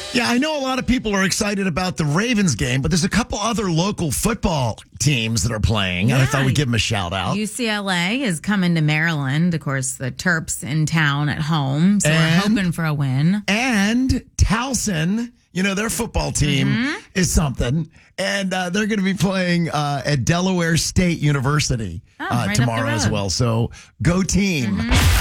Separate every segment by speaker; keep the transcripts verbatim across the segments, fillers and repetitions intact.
Speaker 1: Yeah, I know a lot of people are excited about the Ravens game, but there's a couple other local football teams that are playing,
Speaker 2: Yeah.
Speaker 1: and I thought we'd give them a shout out.
Speaker 2: U C L A is coming to Maryland. Of course, the Terps in town at home, so
Speaker 1: And-
Speaker 2: we're hoping for a win.
Speaker 1: And Towson, you know, their football team
Speaker 2: Mm-hmm.
Speaker 1: is something, and uh, they're going to be playing uh, at Delaware State University
Speaker 2: Oh,
Speaker 1: uh,
Speaker 2: right up the
Speaker 1: tomorrow as
Speaker 2: road.
Speaker 1: well. So go team.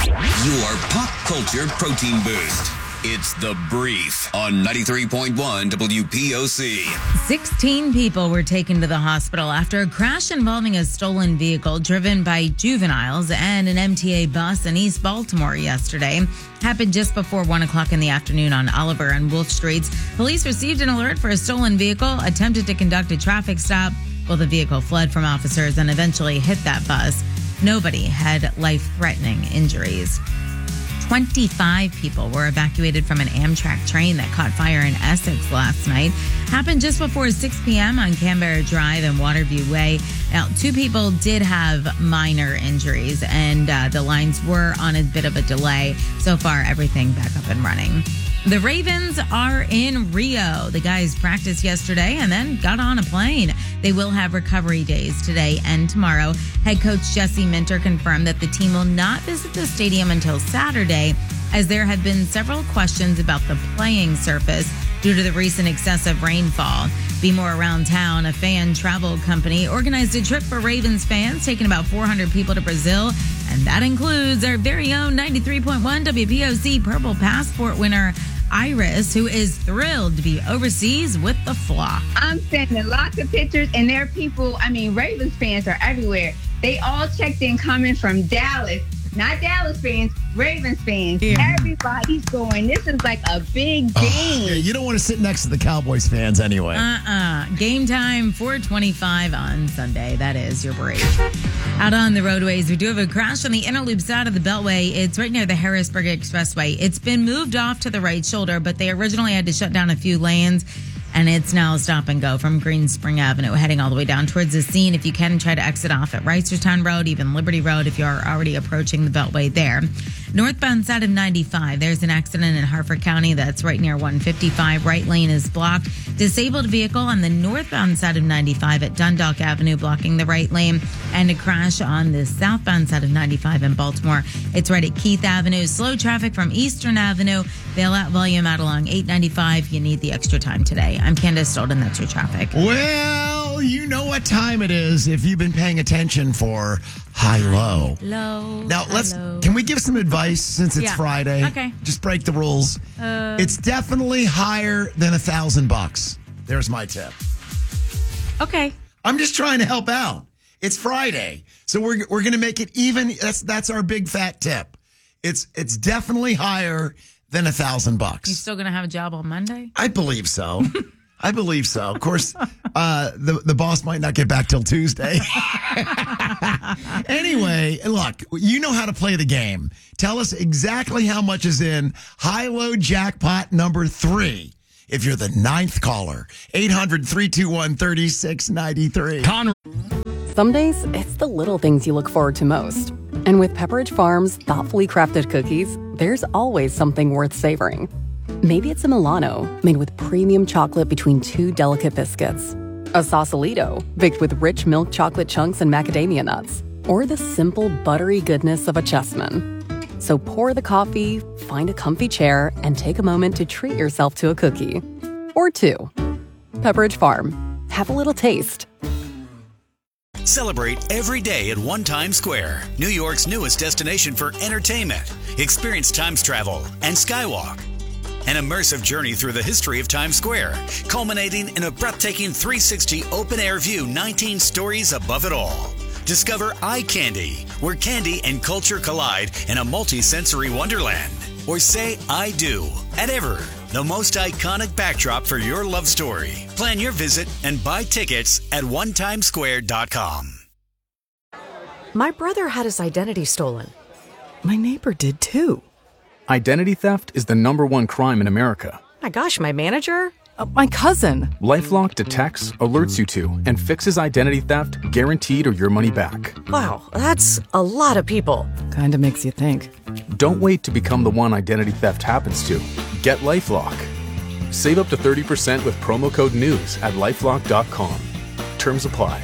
Speaker 3: Your pop culture protein boost. It's The Brief on ninety-three point one W P O C.
Speaker 2: sixteen people were taken to the hospital after a crash involving a stolen vehicle driven by juveniles and an M T A bus in East Baltimore yesterday. Happened just before one o'clock in the afternoon on Oliver and Wolf Streets. Police received an alert for a stolen vehicle, attempted to conduct a traffic stop. Well, the vehicle fled from officers and eventually hit that bus. Nobody had life-threatening injuries. twenty-five people were evacuated from an Amtrak train that caught fire in Essex last night. Happened just before six p.m. on Canberra Drive and Waterview Way. Now, two people did have minor injuries, and uh, the lines were on a bit of a delay. So far, everything back up and running. The Ravens are in Rio. The guys practiced yesterday and then got on a plane. They will have recovery days today and tomorrow. Head coach Jesse Minter confirmed that the team will not visit the stadium until Saturday, as there have been several questions about the playing surface due to the recent excessive rainfall. Be More Around Town, a fan travel company, organized a trip for Ravens fans, taking about four hundred people to Brazil, and that includes our very own ninety-three point one W P O C Purple Passport winner, Iris, who is thrilled to be overseas with the flock.
Speaker 4: I'm sending lots of pictures, and there are people, I mean, Ravens fans are everywhere. They all checked in coming from Dallas. Not Dallas fans, Ravens fans.
Speaker 2: Yeah.
Speaker 4: Everybody's going. This is like a big game.
Speaker 1: Yeah, you don't want to sit next to the Cowboys fans anyway.
Speaker 2: Uh-uh. Game time, four twenty-five on Sunday. That is your break. Out on the roadways, we do have a crash on the inner loop side of the Beltway. It's right near the Harrisburg Expressway. It's been moved off to the right shoulder, but they originally had to shut down a few lanes. And it's now stop and go from Green Spring Avenue, heading all the way down towards the scene. If you can, try to exit off at Reisterstown Road, even Liberty Road, if you're already approaching the Beltway there. Northbound side of ninety-five, there's an accident in Harford County that's right near one fifty-five. Right lane is blocked. Disabled vehicle on the northbound side of ninety-five at Dundalk Avenue, blocking the right lane. And a crash on the southbound side of ninety-five in Baltimore. It's right at Keith Avenue. Slow traffic from Eastern Avenue. Bailout volume out along eight ninety-five. You need the extra time today. I'm Candace Stolden. That's your traffic.
Speaker 1: Well, you know what time it is if you've been paying attention for high-low.
Speaker 2: Low.
Speaker 1: Now, let's,
Speaker 2: hello.
Speaker 1: can we give some advice since it's
Speaker 2: Yeah.
Speaker 1: Friday?
Speaker 2: Okay.
Speaker 1: Just break the rules.
Speaker 2: Uh,
Speaker 1: it's definitely higher than a thousand bucks. There's my tip.
Speaker 2: Okay.
Speaker 1: I'm just trying to help out. It's Friday, so we're we're going to make it even. That's that's our big fat tip. It's it's definitely higher than a thousand
Speaker 2: You
Speaker 1: bucks.
Speaker 2: still going to have a job on Monday?
Speaker 1: I believe so. I believe so. Of course, uh, the the boss might not get back till Tuesday. Anyway, look, you know how to play the game. Tell us exactly how much is in high-low jackpot number three. If you're the ninth caller, eight hundred, three two one, three six nine three.
Speaker 5: Some days, it's the little things you look forward to most. And with Pepperidge Farm's thoughtfully crafted cookies, there's always something worth savoring. Maybe it's a Milano, made with premium chocolate between two delicate biscuits. A Sausalito, baked with rich milk chocolate chunks and macadamia nuts. Or the simple, buttery goodness of a Chessman. So pour the coffee, find a comfy chair, and take a moment to treat yourself to a cookie. Or two. Pepperidge Farm. Have a little taste.
Speaker 6: Celebrate every day at One Times Square, New York's newest destination for entertainment. Experience Times Travel and Skywalk. An immersive journey through the history of Times Square, culminating in a breathtaking three sixty open-air view, nineteen stories above it all. Discover Eye Candy, where candy and culture collide in a multi-sensory wonderland. Or say I do at Ever, the most iconic backdrop for your love story. Plan your visit and buy tickets at one times square dot com.
Speaker 7: My brother had his identity stolen. My neighbor did too.
Speaker 8: Identity theft is the number one crime in America.
Speaker 7: My gosh, my manager? Uh, my cousin.
Speaker 8: LifeLock detects, alerts you to, and fixes identity theft guaranteed or your money back.
Speaker 7: Wow, that's a lot of people. Kinda makes you think.
Speaker 8: Don't wait to become the one identity theft happens to. Get LifeLock. Save up to thirty percent with promo code NEWS at lifelock dot com. Terms apply.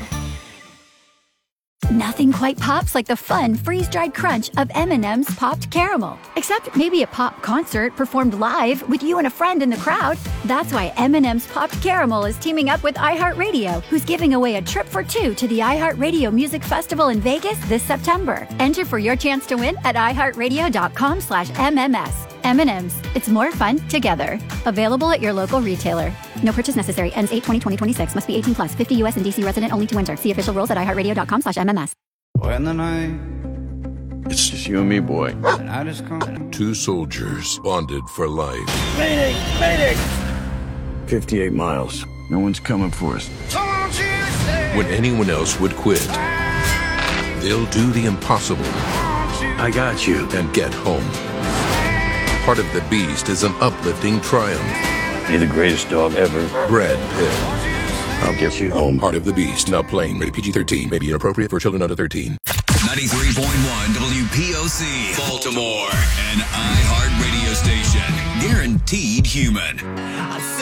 Speaker 9: Nothing quite pops like the fun freeze-dried crunch of M and M's Popped Caramel. Except maybe a pop concert performed live with you and a friend in the crowd. That's why M and M's Popped Caramel is teaming up with iHeartRadio, who's giving away a trip for two to the iHeartRadio Music Festival in Vegas this September. Enter for your chance to win at iHeartRadio.com slash MMS. M and M's. It's more fun together. Available at your local retailer. No purchase necessary. Ends eight twenty twenty twenty-six. Must be eighteen plus. fifty U S and D C resident only to enter. See official rules at iHeartRadio.com slash MMS.
Speaker 10: When the night, it's just you and me, boy. And I just come.
Speaker 11: Two soldiers bonded for life.
Speaker 10: Mayday! Mayday! fifty-eight miles. No one's coming for us.
Speaker 11: When anyone else would quit, they'll do the impossible.
Speaker 10: I got you.
Speaker 11: And get home. Heart of the Beast is an uplifting triumph.
Speaker 10: You're the greatest dog ever.
Speaker 11: Brad Pitt.
Speaker 10: I'll get you home.
Speaker 11: Heart of the Beast. Now playing. Rated P G thirteen. May be inappropriate for children under thirteen.
Speaker 3: ninety-three point one W P O C. Baltimore. An iHeart radio station. Guaranteed human.